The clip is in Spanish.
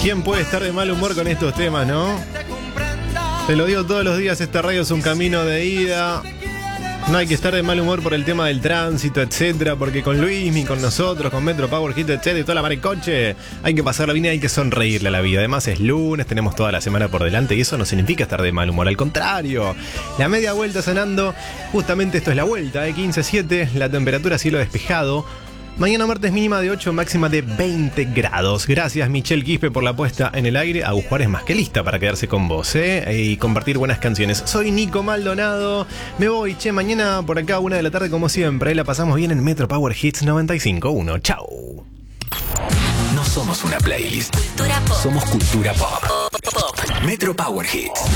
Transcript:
¿Quién puede estar de mal humor con estos temas, no? Te lo digo todos los días, esta radio es un camino de ida. No hay que estar de mal humor por el tema del tránsito, etcétera, porque con Luismi, con nosotros, con Metro Power Hit, etcétera, y toda la mar en coche, hay que pasarla bien y hay que sonreírle a la vida. Además es lunes, tenemos toda la semana por delante y eso no significa estar de mal humor, al contrario. La media vuelta sonando, justamente esto es la vuelta, 15-7, la temperatura cielo despejado. Mañana martes mínima de 8, máxima de 20 grados. Gracias Michelle Quispe por la puesta en el aire. Agus Juárez más que lista para quedarse con vos, y compartir buenas canciones. Soy Nico Maldonado. Me voy, mañana por acá 1 de la tarde como siempre. Ahí la pasamos bien en Metro Power Hits 95.1. Chau. No somos una playlist. Cultura pop. Somos cultura pop. Metro Power Hits.